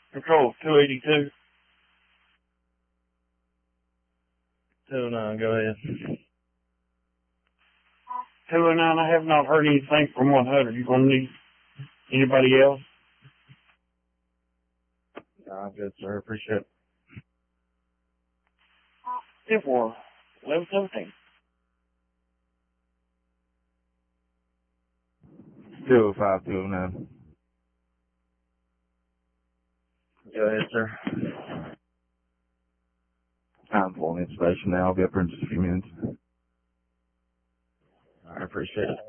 Control 282. 209, go ahead. 209, I have not heard anything from 100. You gonna need anybody else? Nah, good, sir. Appreciate it. 10-4, 11-17. 205, 209. Go ahead, sir. I'm pulling in station now. I'll be up here in just a few minutes. I appreciate it.